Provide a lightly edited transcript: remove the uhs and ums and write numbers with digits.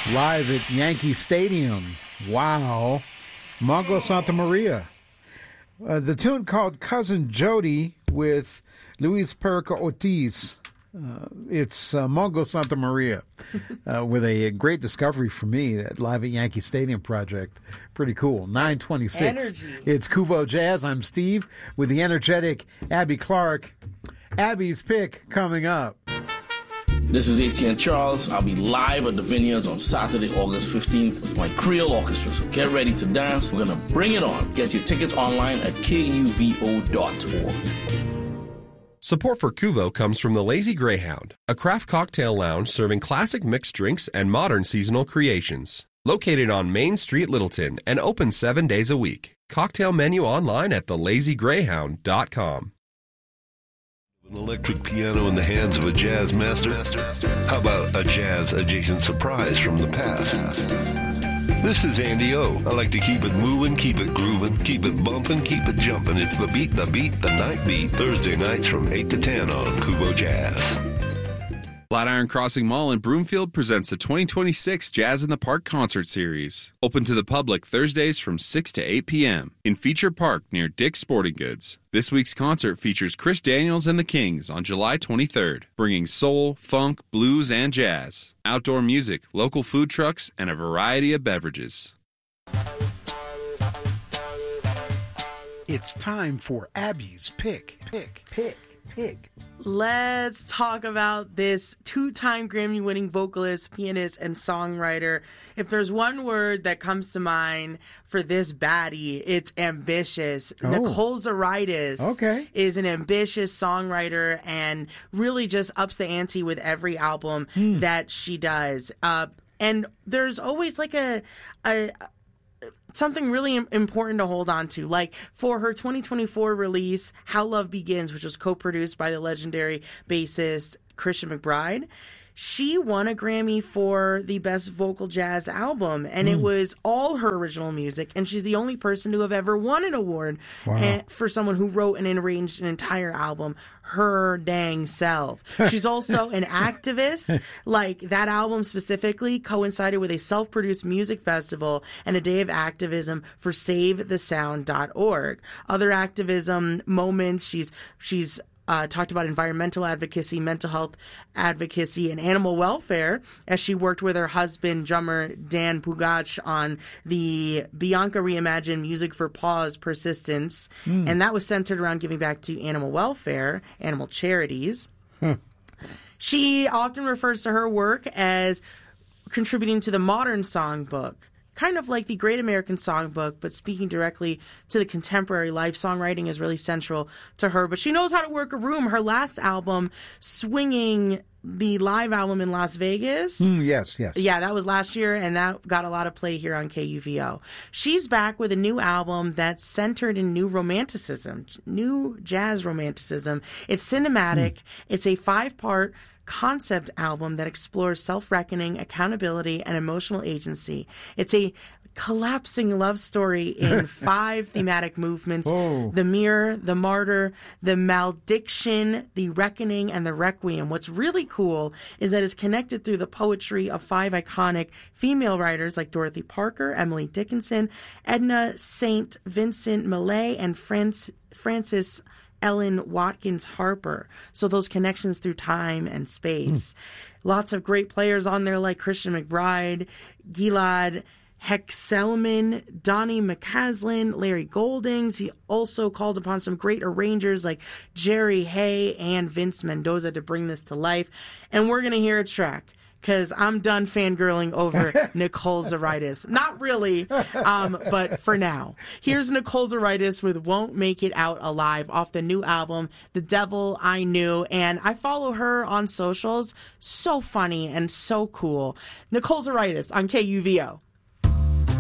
live at Yankee Stadium. Wow. Mongo Santa Maria. The tune called Cousin Jody with Luis Perico Ortiz. It's Mongo Santa Maria with a great discovery for me, that live at Yankee Stadium project. Pretty cool. 9:26. Energy. It's Kuvo Jazz. I'm Steve with the energetic Abby Clark. Abby's pick coming up. This is ATN Charles. I'll be live at the Vineyards on Saturday, August 15th with my Creole Orchestra. So get ready to dance. We're going to bring it on. Get your tickets online at kuvo.org. Support for Kuvo comes from the Lazy Greyhound, a craft cocktail lounge serving classic mixed drinks and modern seasonal creations. Located on Main Street, Littleton, and open 7 days a week. Cocktail menu online at thelazygreyhound.com. An electric piano in the hands of a jazz master? How about a jazz-adjacent surprise from the past? This is Andy O. I like to keep it moving, keep it grooving, keep it bumping, keep it jumping. It's the beat, the night beat. Thursday nights from 8 to 10 on Kubo Jazz. Flatiron Crossing Mall in Broomfield presents the 2026 Jazz in the Park Concert Series. Open to the public Thursdays from 6 to 8 p.m. in Feature Park near Dick's Sporting Goods. This week's concert features Chris Daniels and the Kings on July 23rd, bringing soul, funk, blues, and jazz, outdoor music, local food trucks, and a variety of beverages. It's time for Abby's pick. Let's talk about this two-time Grammy-winning vocalist, pianist, and songwriter. If there's one word that comes to mind for this baddie, it's ambitious. Nicole Zaritis is an ambitious songwriter and really just ups the ante with every album that she does. And there's always like something really important to hold on to. Like for her 2024 release, How Love Begins, which was co-produced by the legendary bassist Christian McBride, she won a Grammy for the Best Vocal Jazz Album, and it was all her original music, and she's the only person to have ever won an award for someone who wrote and arranged an entire album her dang self. She's also an activist. Like that album specifically coincided with a self-produced music festival and a day of activism for SaveTheSound.org. Other activism moments, she's talked about environmental advocacy, mental health advocacy, and animal welfare as she worked with her husband, drummer Dan Pugach, on the Bianca Reimagined Music for Pause Persistence. And that was centered around giving back to animal welfare, animal charities. She often refers to her work as contributing to the modern songbook, kind of like the Great American Songbook, but speaking directly to the contemporary life. Songwriting is really central to her, but she knows how to work a room. Her last album, Swinging, the live album in Las Vegas. Yes. Yeah, that was last year, and that got a lot of play here on KUVO. She's back with a new album that's centered in new romanticism, new jazz romanticism. It's cinematic. It's a 5-part concept album that explores self-reckoning, accountability, and emotional agency. It's a collapsing love story in 5 thematic movements: the mirror, the martyr, the malediction, the reckoning, and the requiem. What's really cool is that it's connected through the poetry of 5 iconic female writers like Dorothy Parker, Emily Dickinson, Edna St. Vincent Millay, and Frances Ellen Watkins Harper. So those connections through time and space. Lots of great players on there like Christian McBride, Gilad Hexelman, Donnie McCaslin, Larry Goldings. He also called upon some great arrangers like Jerry Hay and Vince Mendoza to bring this to life. And we're going to hear a track, because I'm done fangirling over Nicole Zaritis. Not really, but for now. Here's Nicole Zaritis with Won't Make It Out Alive off the new album, The Devil I Knew. And I follow her on socials. So funny and so cool. Nicole Zaritis on KUVO.